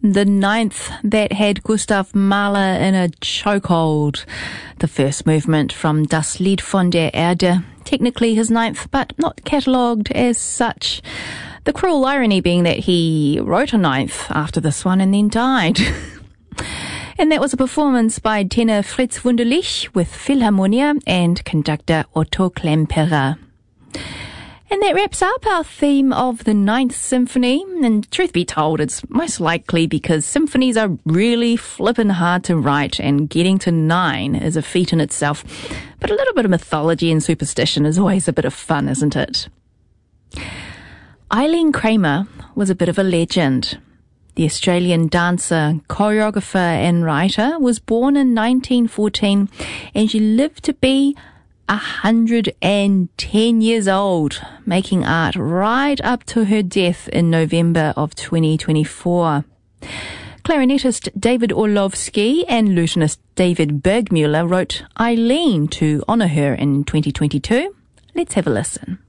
the ninth that had Gustav Mahler in a chokehold. The first movement from Das Lied von der Erde, technically his ninth, but not catalogued as such. The cruel irony being that he wrote a ninth after this one and then died. And that was a performance by tenor Fritz Wunderlich with Philharmonia and conductor Otto Klemperer. And that wraps up our theme of the Ninth Symphony. And truth be told, it's most likely because symphonies are really flippin' hard to write, and getting to 9 is a feat in itself. But a little bit of mythology and superstition is always a bit of fun, isn't it? Eileen Kramer was a bit of a legend. The Australian dancer, choreographer and writer was born in 1914, and she lived to be 110 years old, making art right up to her death in November of 2024. Clarinetist David Orlovsky and lutenist David Bergmuller wrote Eileen to honour her in 2022. Let's have a listen.